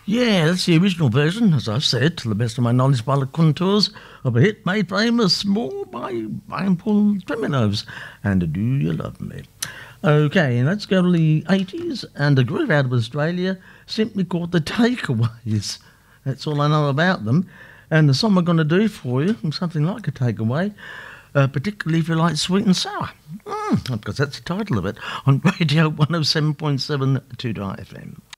Yeah, that's the original version, as I've said, to the best of my knowledge, by the contours of a hit made famous more by Paul Treminoves and Do You Love Me? Okay, let's go to the 80s and a group out of Australia simply called The Takeaways. That's all I know about them. And the song we're going to do for you is something like a takeaway, particularly if you like sweet and sour. Because that's the title of it on Radio 107.7 2 FM.